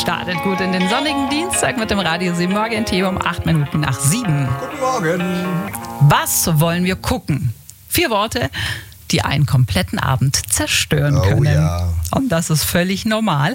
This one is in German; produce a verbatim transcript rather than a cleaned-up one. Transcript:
startet gut in den sonnigen Dienstag mit dem Radio sieben Morgen-Tee um acht Minuten nach sieben. Guten Morgen. Was wollen wir gucken? Vier Worte, die einen kompletten Abend zerstören Oh, können. ja. Und das ist völlig normal.